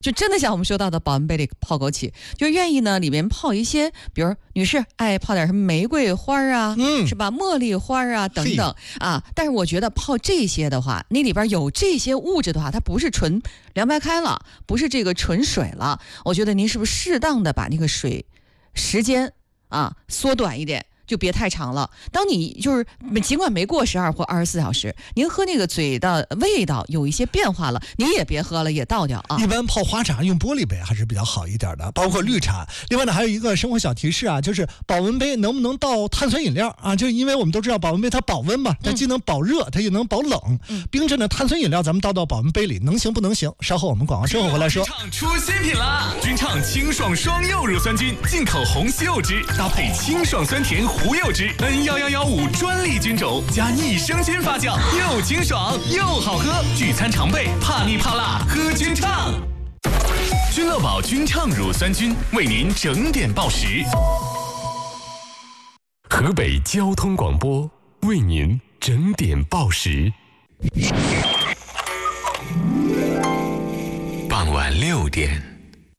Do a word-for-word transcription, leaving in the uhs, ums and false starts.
就真的像我们说到的保温杯里泡枸杞，就愿意呢里面泡一些，比如女士爱泡点什么玫瑰花啊，嗯，是吧？茉莉花啊等等啊。但是我觉得泡这些的话，你里边有这些物质的话，它不是纯凉白开了，不是这个纯水了。我觉得您是不是适当的把那个水时间啊缩短一点？就别太长了。当你就是尽管没过十二或二十四小时，您喝那个嘴的味道有一些变化了，您也别喝了，也倒掉啊。 一般泡花茶用玻璃杯还是比较好一点的，包括绿茶。另外呢，还有一个生活小提示啊，就是保温杯能不能倒碳酸饮料啊？就因为我们都知道保温杯它保温嘛，它既能保热，它也能保冷。嗯、冰镇的碳酸饮料咱们倒到保温杯里，能行不能行？稍后我们广告之后回来说。 君畅出新品啦！君畅清爽双柚乳酸菌，进口红西柚汁，搭配清爽酸甜胡柚汁 N 一一一五专利菌种加益生菌发酵，又清爽又好喝。聚餐常备，怕腻怕辣，喝君畅。君乐宝君畅乳酸菌为您整点报时。河北交通广播为您整点报时。傍晚六点。